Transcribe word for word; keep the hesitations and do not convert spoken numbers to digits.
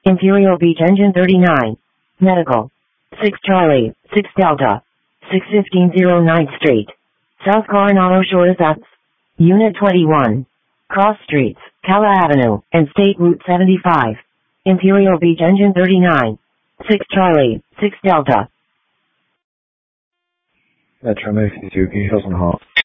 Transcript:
Imperial Beach Engine thirty-nine. Medical. six Charlie, six Delta. six fifteen oh ninth Street. South Coronado Shores at Unit twenty-one. Cross Streets, Cala Avenue, and State Route seventy-five. Imperial Beach Engine thirty-nine. six Charlie, six Delta. Metro Move Suzuki Hilton Hawk.